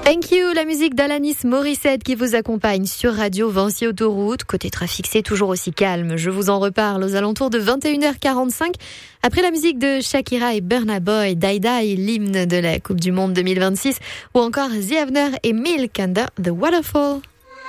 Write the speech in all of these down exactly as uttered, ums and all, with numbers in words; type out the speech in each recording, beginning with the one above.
Thank you, la musique d'Alanis Morissette qui vous accompagne sur Radio Vinci Autoroute. Côté trafic, c'est toujours aussi calme. Je vous en reparle aux alentours de vingt et une heures quarante-cinq. Après la musique de Shakira et Burna Boy, Die Die, l'hymne de la Coupe du Monde deux mille vingt-six, ou encore The Avener et Milk Under the Waterfall.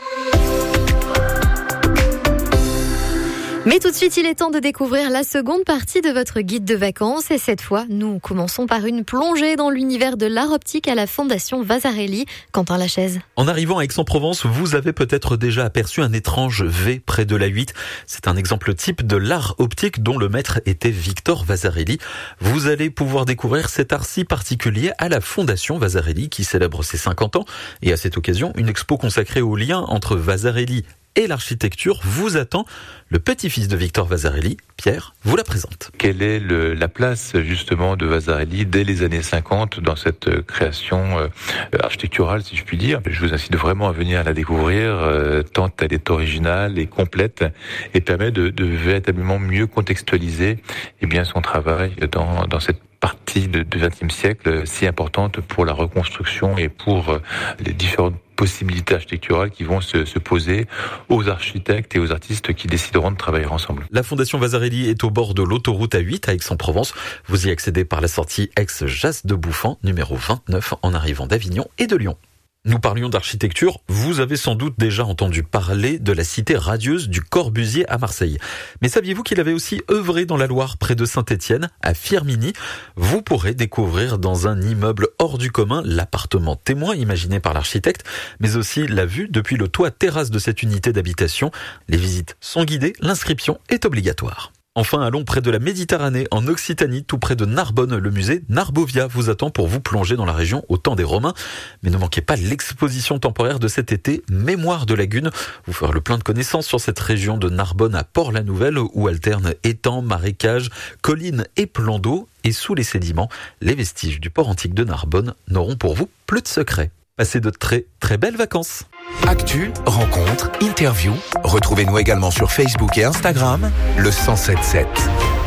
Mais tout de suite, il est temps de découvrir la seconde partie de votre guide de vacances. Et cette fois, nous commençons par une plongée dans l'univers de l'art optique à la Fondation Vasarely. Quentin Lachaise. En arrivant à Aix-en-Provence, vous avez peut-être déjà aperçu un étrange V près de l'A huit. C'est un exemple type de l'art optique dont le maître était Victor Vasarely. Vous allez pouvoir découvrir cet art si particulier à la Fondation Vasarely qui célèbre ses cinquante ans. Et à cette occasion, une expo consacrée au lien entre Vasarely et l'architecture vous attend. Le petit-fils de Victor Vasarely, Pierre, vous la présente. Quelle est le, la place justement de Vasarely dès les années cinquante dans cette création euh, architecturale, si je puis dire. Je vous incite vraiment à venir la découvrir, euh, tant elle est originale et complète et permet de, de véritablement mieux contextualiser eh bien, son travail dans, dans cette partie du vingtième siècle si importante pour la reconstruction et pour les différentes possibilités architecturales qui vont se, se poser aux architectes et aux artistes qui décideront de travailler ensemble. La Fondation Vasarely est au bord de l'autoroute A huit à Aix-en-Provence. Vous y accédez par la sortie Aix-Jas de Bouffan, numéro vingt-neuf, en arrivant d'Avignon et de Lyon. Nous parlions d'architecture, vous avez sans doute déjà entendu parler de la cité radieuse du Corbusier à Marseille. Mais saviez-vous qu'il avait aussi œuvré dans la Loire près de Saint-Étienne, à Firminy? Vous pourrez découvrir dans un immeuble hors du commun l'appartement témoin imaginé par l'architecte, mais aussi la vue depuis le toit terrasse de cette unité d'habitation. Les visites sont guidées, l'inscription est obligatoire. Enfin, allons près de la Méditerranée, en Occitanie, tout près de Narbonne. Le musée Narbovia vous attend pour vous plonger dans la région au temps des Romains. Mais ne manquez pas l'exposition temporaire de cet été, Mémoire de Lagune. Vous ferez le plein de connaissances sur cette région de Narbonne à Port-la-Nouvelle, où alternent étangs, marécages, collines et plans d'eau. Et sous les sédiments, les vestiges du port antique de Narbonne n'auront pour vous plus de secrets. Passez de très très belles vacances. Actu, rencontres, interviews. Retrouvez-nous également sur Facebook et Instagram, le cent sept sept.